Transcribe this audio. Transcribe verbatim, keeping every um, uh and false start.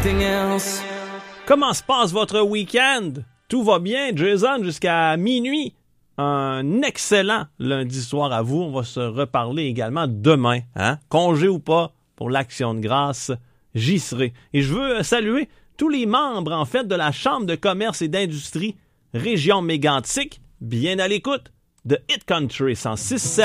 everything else. Comment se passe votre week-end? Tout va bien, Jason, jusqu'à minuit. Un excellent lundi soir à vous. On va se reparler également demain, hein? Congé ou pas, pour l'Action de grâce, j'y serai. Et je veux saluer tous les membres, en fait, de la Chambre de commerce et d'industrie Région Mégantic, bien à l'écoute de Hit Country cent six sept.